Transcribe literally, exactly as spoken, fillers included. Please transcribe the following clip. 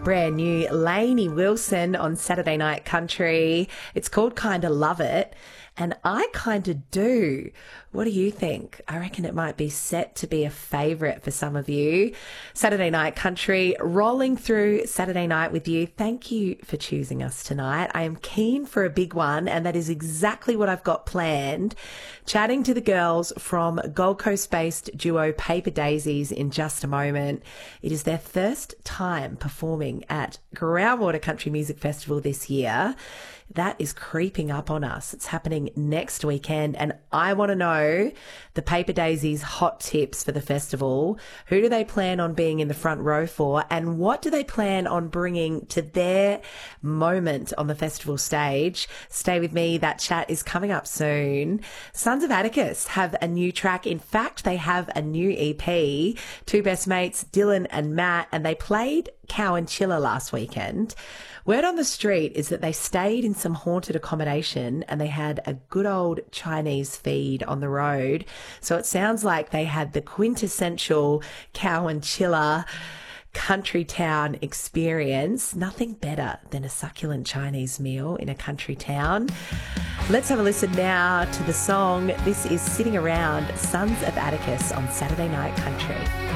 Brand new Lainey Wilson on Saturday Night Country. It's called Kinda Love It. And I kind of do. What do you think? I reckon it might be set to be a favourite for some of you. Saturday Night Country, rolling through Saturday night with you. Thank you for choosing us tonight. I am keen for a big one, and that is exactly what I've got planned. Chatting to the girls from Gold Coast-based duo Paper Daisies in just a moment. It is their first time performing at Groundwater Country Music Festival this year. That is creeping up on us. It's happening next weekend, and I want to know the Paper Daisies hot tips for the festival. Who do they plan on being in the front row for, and what do they plan on bringing to their moment on the festival stage? Stay with me. That chat is coming up soon. Sons of Atticus have a new track. In fact, they have a new E P. Two best mates, Dylan and Matt, and they played Cowan Chiller last weekend. Word on the street is that they stayed in some haunted accommodation and they had a good old Chinese feed on the road. So it sounds like they had the quintessential Cowan Chiller country town experience. Nothing better than a succulent Chinese meal in a country town. Let's have a listen now to the song. This is Sitting Around, Sons of Atticus on Saturday Night Country.